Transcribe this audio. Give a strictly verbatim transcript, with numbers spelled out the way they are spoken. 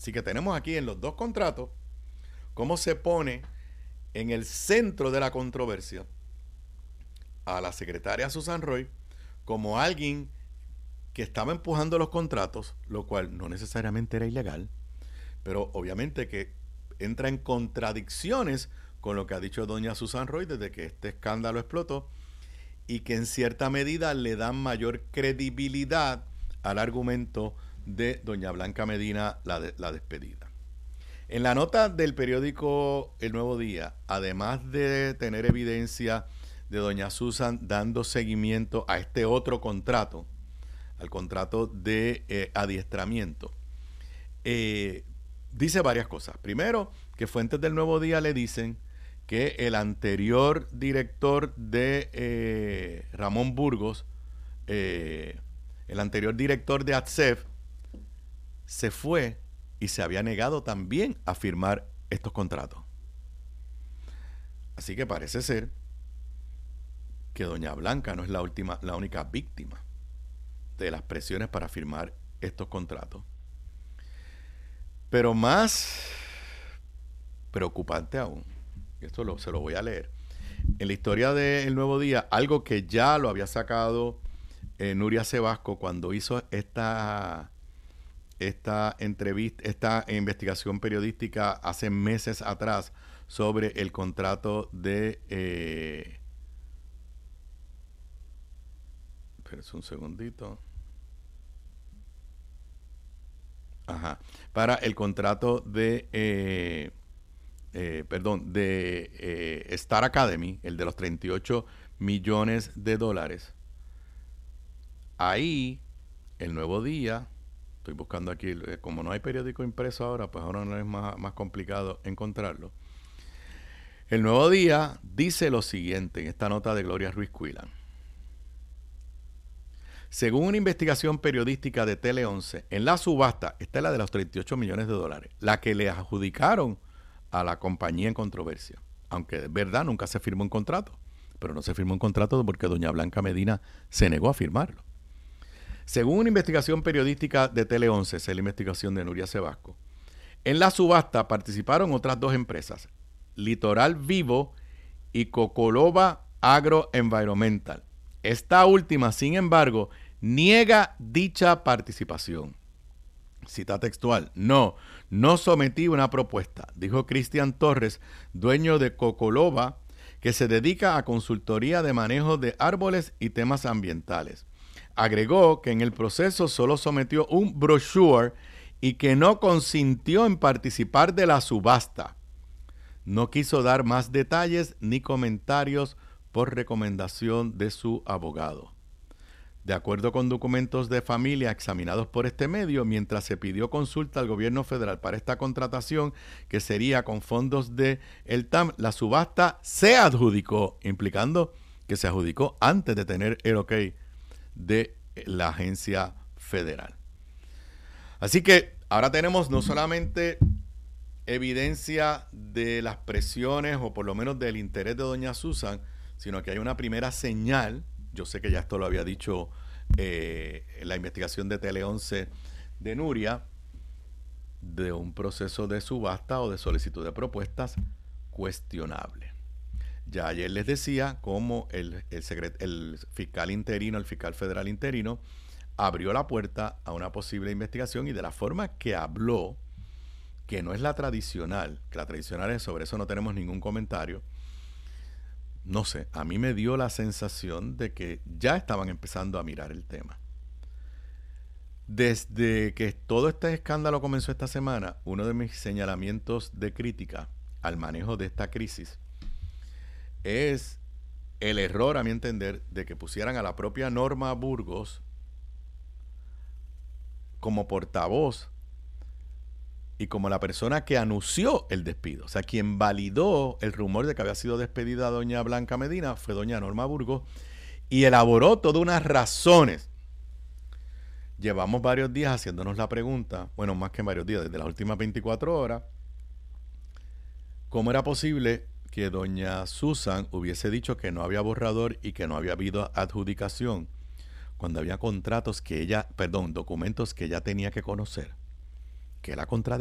Así que tenemos aquí en los dos contratos cómo se pone en el centro de la controversia a la secretaria Susan Roy como alguien que estaba empujando los contratos, lo cual no necesariamente era ilegal, pero obviamente que entra en contradicciones con lo que ha dicho doña Susan Roy desde que este escándalo explotó, y que en cierta medida le dan mayor credibilidad al argumento de doña Blanca Medina, la, de, la despedida. En la nota del periódico El Nuevo Día, además de tener evidencia de doña Susan dando seguimiento a este otro contrato, al contrato de eh, adiestramiento, eh, dice varias cosas. Primero, que fuentes del Nuevo Día le dicen que el anterior director de eh, Ramón Burgos, eh, el anterior director de A T S E F, se fue y se había negado también a firmar estos contratos. Así que parece ser que doña Blanca no es la última, la única víctima de las presiones para firmar estos contratos. Pero más preocupante aún, esto lo, se lo voy a leer, en la historia de El Nuevo Día, algo que ya lo había sacado eh, Nuria Sebasco cuando hizo esta, esta entrevista, esta investigación periodística hace meses atrás sobre el contrato de eh, espérense un segundito. Ajá. Para el contrato de, eh, eh, perdón, de eh, Star Academy, el de los treinta y ocho millones de dólares. Ahí, El Nuevo Día, estoy buscando aquí, como no hay periódico impreso ahora, pues ahora no es más, más complicado encontrarlo. El Nuevo Día dice lo siguiente en esta nota de Gloria Ruiz Cuilan. Según una investigación periodística de Tele once, en la subasta, esta es la de los treinta y ocho millones de dólares, la que le adjudicaron a la compañía en controversia. Aunque de verdad nunca se firmó un contrato, pero no se firmó un contrato porque doña Blanca Medina se negó a firmarlo. Según una investigación periodística de Tele once, esa es la investigación de Nuria Sebasco, en la subasta participaron otras dos empresas, Litoral Vivo y Cocoloba Agroenvironmental. Esta última, sin embargo, niega dicha participación. Cita textual: no, no sometí una propuesta, dijo Cristian Torres, dueño de Cocoloba, que se dedica a consultoría de manejo de árboles y temas ambientales. Agregó que en el proceso solo sometió un brochure y que no consintió en participar de la subasta. No quiso dar más detalles ni comentarios por recomendación de su abogado. De acuerdo con documentos de familia examinados por este medio, mientras se pidió consulta al gobierno federal para esta contratación, que sería con fondos de el T A M, la subasta se adjudicó, implicando que se adjudicó antes de tener el ok de la agencia federal. Así que ahora tenemos no solamente evidencia de las presiones, o por lo menos del interés de doña Susan, sino que hay una primera señal. Yo sé que ya esto lo había dicho eh, en la investigación de Tele once de Nuria, de un proceso de subasta o de solicitud de propuestas cuestionable. Ya ayer les decía cómo el, el, secret, el fiscal interino, el fiscal federal interino, abrió la puerta a una posible investigación, y de la forma que habló, que no es la tradicional, que la tradicional es sobre eso no tenemos ningún comentario. No sé, a mí me dio la sensación de que ya estaban empezando a mirar el tema. Desde que todo este escándalo comenzó esta semana, uno de mis señalamientos de crítica al manejo de esta crisis es el error, a mi entender, de que pusieran a la propia Norma Burgos como portavoz y como la persona que anunció el despido. O sea, quien validó el rumor de que había sido despedida doña Blanca Medina fue doña Norma Burgos, y elaboró todas unas razones. Llevamos varios días haciéndonos la pregunta, bueno, más que varios días, desde las últimas veinticuatro horas, ¿cómo era posible que doña Susan hubiese dicho que no había borrador y que no había habido adjudicación cuando había contratos que ella, perdón, documentos que ella tenía que conocer, que la contradecían?